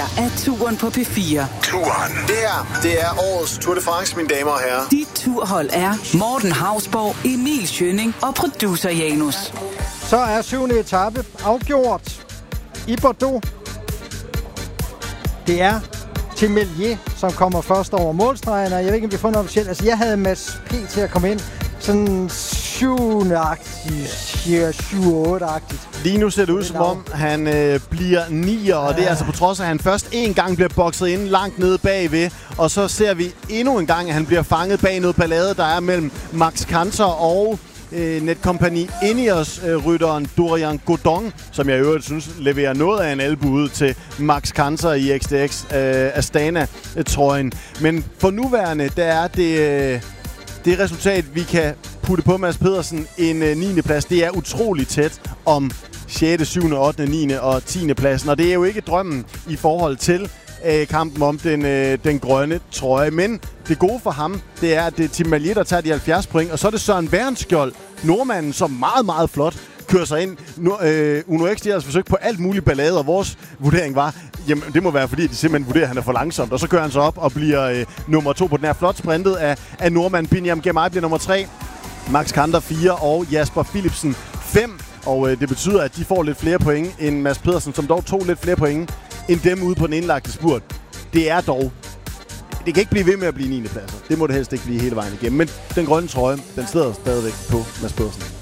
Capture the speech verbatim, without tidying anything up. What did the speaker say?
her er Turen på P fire. Turen. Det her, det er årets Tour de France, mine damer og herrer. Dit turhold er Morten Hausborg, Emil Schønning og producer Janus. Så er syvende etape afgjort i Bordeaux. Det er Temelier, som kommer først over målstregen, og jeg ved ikke, om vi får noget officielt. Altså, jeg havde Mads P. til at komme ind. Sådan syvende-agtigt, syv-otte-agtigt. Lige nu ser det ud, som om han øh, bliver nier, og det er altså på trods af, at han først en gang bliver bokset ind langt nede bagved, og så ser vi endnu en gang, at han bliver fanget bag noget ballade, der er mellem Max Kanter og øh, Netcompany Ineos-rytteren Dorian Godon, som jeg i øvrigt synes leverer noget af en albu ud til Max Kanter i X T X øh, Astana-trøjen. Men for nuværende, der er det... Øh, Det resultat, vi kan putte på Mads Pedersen, en øh, niende plads, det er utroligt tæt om sjette, syvende, ottende, niende og tiende pladsen. Og det er jo ikke drømmen i forhold til øh, kampen om den, øh, den grønne trøje. Men det gode for ham, det er, at det er Tim Merlier, der tager de halvfjerds point. Og så er det Søren Værenskjold, nordmanden, som meget, meget flot kører sig ind. Nu, øh, Uno X, de har altså forsøgt på alt muligt ballade, og vores vurdering var, jamen det må være, fordi de simpelthen vurderer, at han er for langsomt. Og så kører han så op og bliver øh, nummer to på den her flot sprintet af, af nordmanden. Biniam Girmay bliver nummer tre, Max Kanter fire og Jasper Philipsen fem. Og øh, det betyder, at de får lidt flere point end Mads Pedersen, som dog tog lidt flere point end dem ude på den indlagte spurt. Det er dog... Det kan ikke blive ved med at blive niende pladser. Det må det helst ikke blive hele vejen igennem. Men den grønne trøje, den sidder stadigvæk på Mads Pedersen.